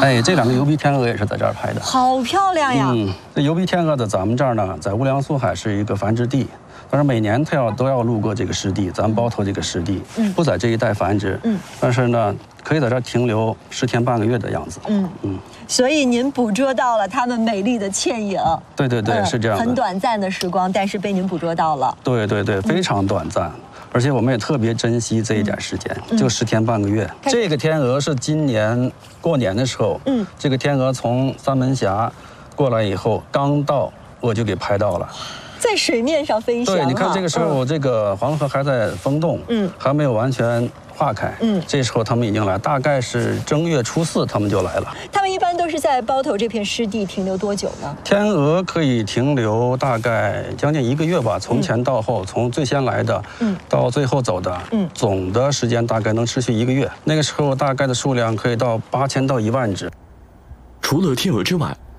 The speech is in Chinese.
哎，这2个油皮天鹅也是在这儿拍的， 好漂亮呀！ 这油皮天鹅在咱们这儿呢，在乌梁苏海是一个繁殖地，但是每年它都要路过这个湿地，咱们包头这个湿地，不在这一带繁殖，但是呢，可以在这儿停留10天半个月的样子， 所以您捕捉到了它们美丽的倩影。 对，是这样的， 很短暂的时光，但是被您捕捉到了。 对，非常短暂。而且我们也特别珍惜这一点时间，就10天半个月。这个天鹅是今年过年的时候，这个天鹅从三门峡过来以后，刚到我就给拍到了， 在水面上飞翔。 对，你看这个时候，这个黄河还在封冻，还没有完全化开，这时候他们已经来，大概是正月初4他们就来了。 他们一般都是在包头这片湿地停留多久呢？ 天鹅可以停留大概将近1个月吧，从前到后，从最先来的，到最后走的，总的时间大概能持续1个月。那个时候大概的数量可以到8000到1万只。 除了天鹅之外，